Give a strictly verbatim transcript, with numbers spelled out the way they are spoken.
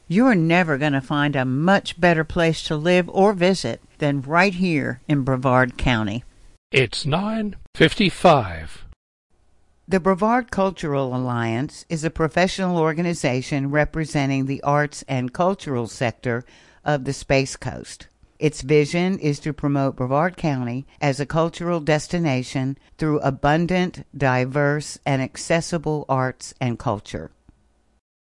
You're never going to find a much better place to live or visit than right here in Brevard County. It's nine fifty-five. The Brevard Cultural Alliance is a professional organization representing the arts and cultural sector of the Space Coast. Its vision is to promote Brevard County as a cultural destination through abundant, diverse, and accessible arts and culture.